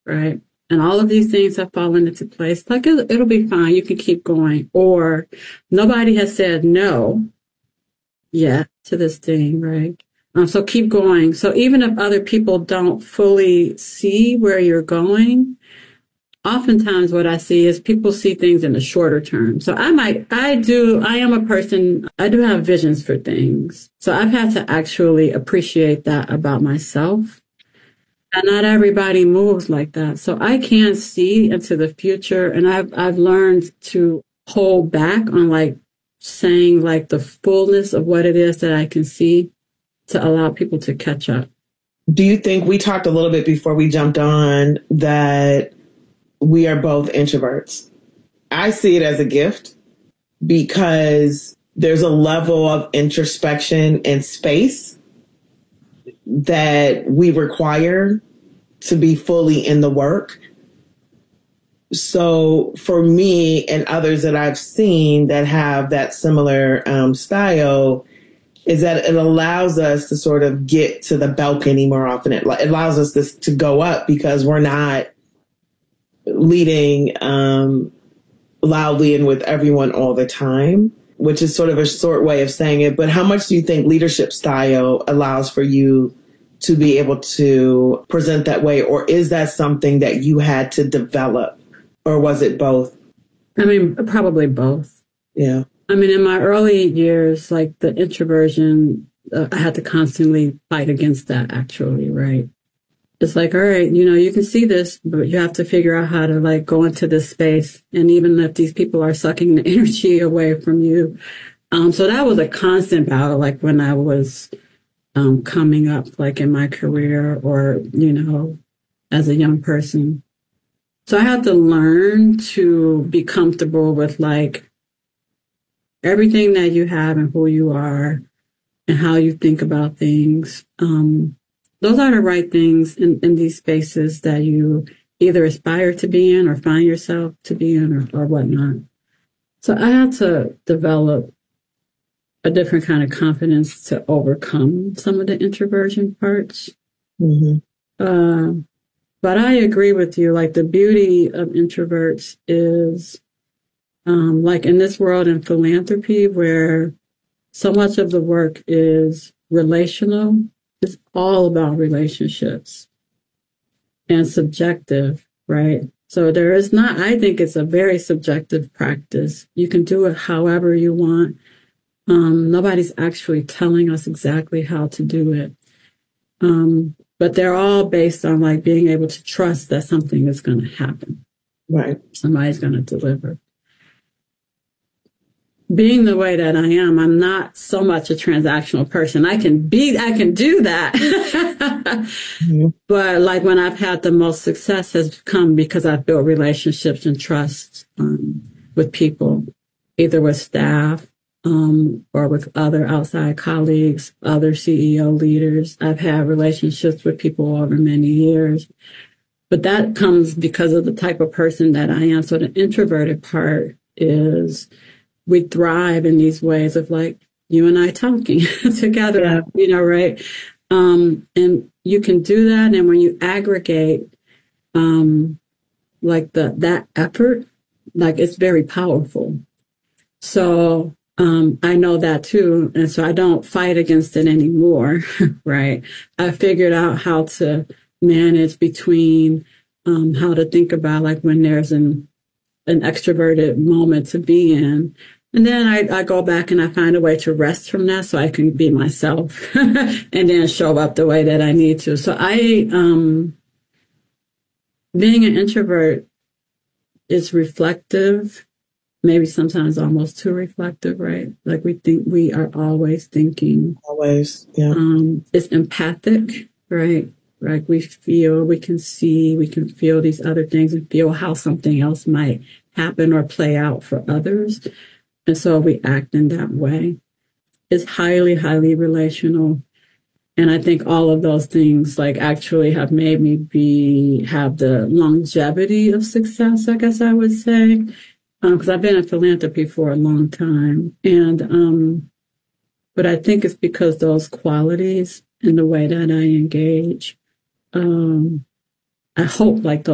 right? And all of these things have fallen into place. Like it'll be fine. You can keep going. Or nobody has said no yet to this thing, right? So keep going. So even if other people don't fully see where you're going, oftentimes what I see is people see things in the shorter term. So I am a person, I do have visions for things. So I've had to actually appreciate that about myself. And not everybody moves like that. So I can see into the future, and I've learned to hold back on like saying like the fullness of what it is that I can see to allow people to catch up. Do you think, we talked a little bit before we jumped on, that we are both introverts? I see it as a gift because there's a level of introspection and space that we require to be fully in the work. So for me and others that I've seen that have that similar style, is that it allows us to sort of get to the balcony more often. It allows us to go up because we're not leading loudly and with everyone all the time, which is sort of a short way of saying it. But how much do you think leadership style allows for you to be able to present that way? Or is that something that you had to develop? Or was it both? I mean, probably both. Yeah. I mean, in my early years, like the introversion, I had to constantly fight against that actually, right? It's like, all right, you can see this, but you have to figure out how to like go into this space. And even if these people are sucking the energy away from you. So that was a constant battle, like when I was coming up, like in my career or, as a young person. So I had to learn to be comfortable with like everything that you have and who you are and how you think about things. Those are the right things in these spaces that you either aspire to be in or find yourself to be in or whatnot. So I had to develop a different kind of confidence to overcome some of the introversion parts. Mm-hmm. But I agree with you. Like the beauty of introverts is like in this world in philanthropy where so much of the work is relational. It's all about relationships and subjective, right? So there is not, I think it's a very subjective practice. You can do it however you want. Nobody's actually telling us exactly how to do it. But they're all based on like being able to trust that something is going to happen. Right. Somebody's going to deliver. Being the way that I am, I'm not so much a transactional person. I can do that. Mm-hmm. But like when I've had the most success has come because I've built relationships and trust with people, either with staff or with other outside colleagues, other CEO leaders. I've had relationships with people over many years. But that comes because of the type of person that I am. So the introverted part is we thrive in these ways of like you and I talking together, right? And you can do that. And when you aggregate, like that effort, like it's very powerful. So, I know that too. And so I don't fight against it anymore, right? I figured out how to manage between, how to think about like when there's an extroverted moment to be in. And then I go back and I find a way to rest from that so I can be myself and then show up the way that I need to. So being an introvert is reflective, maybe sometimes almost too reflective, right? Like we think we are always thinking. Always, yeah. It's empathic, right? Like we feel, we can see, we can feel these other things and feel how something else might happen or play out for others. And so we act in that way. It's highly, highly relational. And I think all of those things like actually have made me have the longevity of success, I guess I would say. Because I've been in philanthropy for a long time. And, but I think it's because those qualities and the way that I engage, I hope like those